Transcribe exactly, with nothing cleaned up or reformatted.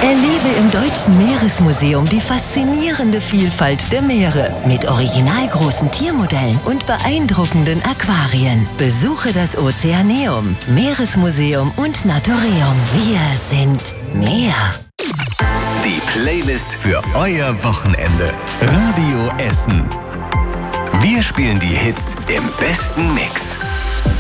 Erlebe im Deutschen Meeresmuseum die faszinierende Vielfalt der Meere mit originalgroßen Tiermodellen und beeindruckenden Aquarien. Besuche das Ozeaneum, Meeresmuseum und Naturium. Wir sind Meer. Die Playlist für euer Wochenende. Radio Essen. Wir spielen die Hits im besten Mix.